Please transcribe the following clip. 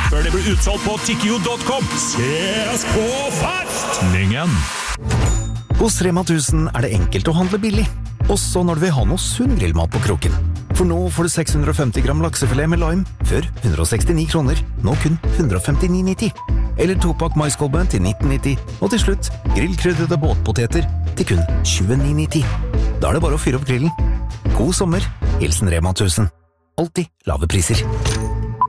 før det blir utsolgt på tikkio.com. Ses på festningen! Hos Rema 1000 det enkelt å handle billig, også når du vil ha noe sunn grillmat på kroken. For nå får du 650 gram laksefilet med lime, før 169 kroner, nå kun 159,90. Eller 2-pakk maiskolbe til 19,90, og til slutt grillkryddede båtpoteter til kun 29,90. Da det bare å fyre opp grillen. God sommer, hilsen Rema 1000. Alltid lave priser.